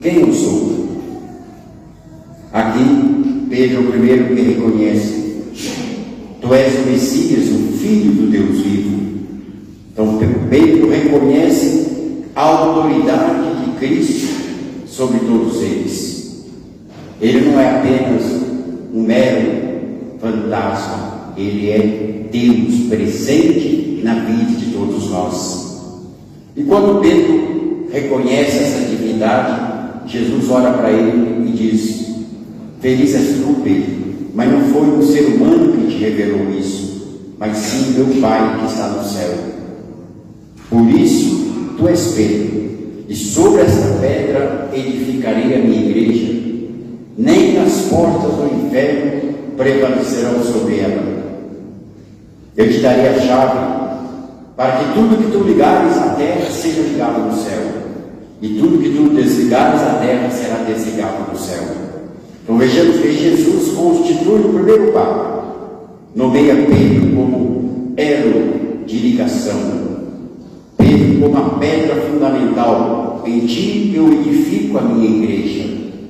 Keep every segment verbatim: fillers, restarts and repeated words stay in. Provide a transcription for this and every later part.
Quem eu sou? Aqui, Pedro é o primeiro que reconhece: tu és o Messias, o Filho do Deus vivo. Então, Pedro reconhece a autoridade de Cristo sobre todos eles. Ele não é apenas um mero fantasma, ele é Deus presente na vida de todos nós. E quando Pedro reconhece essa divindade, Jesus olha para ele e diz: feliz és tu, Pedro, mas não foi um ser humano que te revelou isso, mas sim meu Pai que está no céu. Por isso tu és Pedro, e sobre esta pedra edificarei a minha igreja, nem as portas do inferno prevalecerão sobre ela. Eu te darei a chave, para que tudo que tu ligares na terra seja ligado no céu, e tudo que tu desligares na terra será desligado no céu. Então vejamos que Jesus constitui o primeiro Papa, nomeia Pedro como elo de ligação, Pedro como a pedra fundamental. Em ti eu edifico a minha igreja.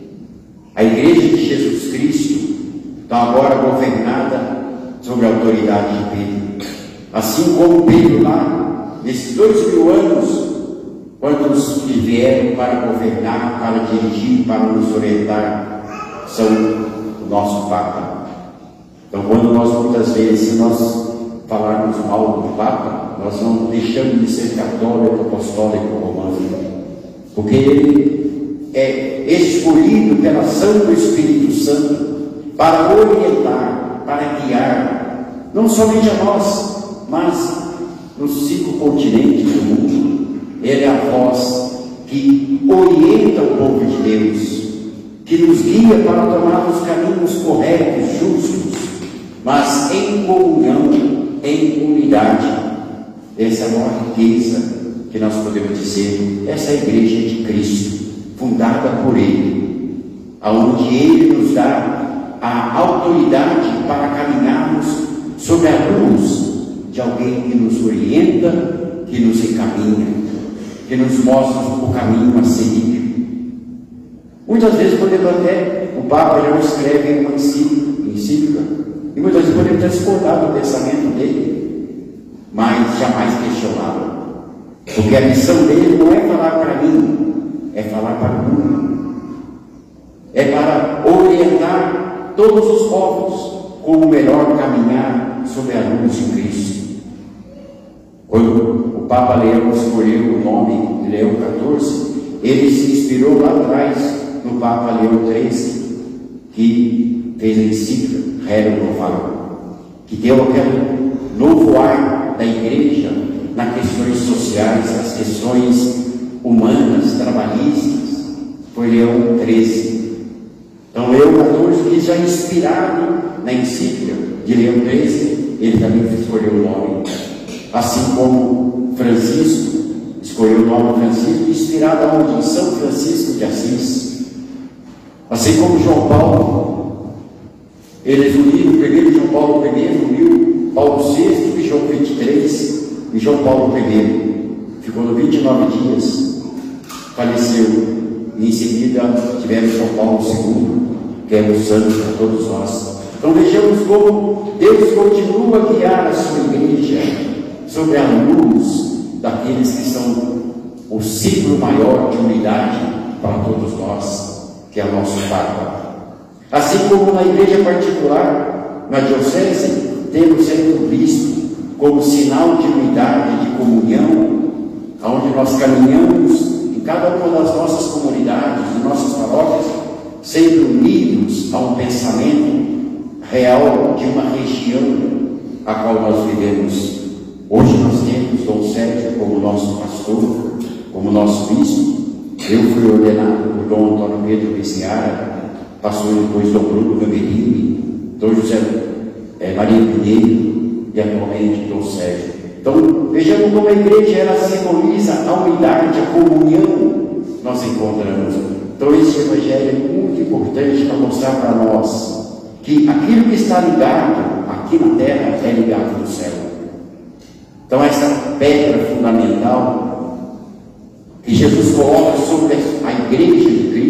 A igreja de Jesus Cristo está agora governada sob a autoridade de Pedro. Assim como Pedro lá, nesses dois mil anos, quantos que vieram para governar, para dirigir, para nos orientar, são o nosso Papa. Então, quando nós muitas vezes, se nós falarmos mal do Papa, nós não deixamos de ser católico, apostólico, romano, porque ele é escolhido pela ação do Espírito Santo para orientar, para guiar, não somente a nós, mas nos cinco continentes do mundo. Ele é a voz que orienta o povo de Deus, que nos guia para tomar os caminhos corretos, justos, mas em comunhão, em unidade. Essa é a maior riqueza que nós podemos dizer. Essa é a igreja de Cristo, fundada por Ele, aonde Ele nos dá a autoridade para caminharmos sob a luz de alguém que nos orienta, que nos encaminha, que nos mostra o caminho a seguir. Muitas vezes podemos até, o Papa já escreve uma encíclica, e muitas vezes podemos discordar do pensamento dele, mas jamais questioná-lo, porque a missão dele não é falar para mim, é falar para o mundo, é para orientar todos os povos como melhor caminhar sob a luz de Cristo. Quando o Papa Leão escolheu o nome de Leão quatorze, ele se inspirou lá atrás no Papa Leão treze, que fez a encíclica Rerum Novarum, que deu aquele novo ar da igreja nas questões sociais, nas questões humanas, trabalhistas. Foi Leão treze. Então Leão quatorze, que já inspirado na encíclica de Leão treze, ele também escolheu o nome. Assim como Francisco escolheu o nome Francisco, inspirado em São Francisco de Assis. Assim como João Paulo, eles uniram primeiro João Paulo I, uniu Paulo sexto e João vinte e três, e João Paulo I ficou no vinte e nove dias, faleceu. E em seguida tivemos João Paulo segundo, que é o santo para todos nós. Então vejamos como Deus continua a guiar a sua igreja sobre a luz daqueles que são o símbolo maior de unidade para todos nós, que é o nosso Papa. Assim como na igreja particular, na diocese, temos sendo visto como sinal de unidade, de comunhão, onde nós caminhamos em cada uma das nossas comunidades, de nossas paróquias, sempre unidos a um pensamento real de uma região a qual nós vivemos. Hoje nós temos Dom Sérgio como nosso pastor, como nosso bispo. Eu fui ordenado por Dom Antônio Pedro Bezerra, pastor depois Dom Bruno Gamberini, Dom José é, Maria Pinheiro e atualmente Dom Sérgio. Então vejamos como a igreja ela simboliza a unidade, a comunhão nós encontramos. Então esse evangelho é muito importante para mostrar para nós que aquilo que está ligado aqui na terra é ligado no céu. Então essa pedra fundamental que Jesus coloca sobre a igreja de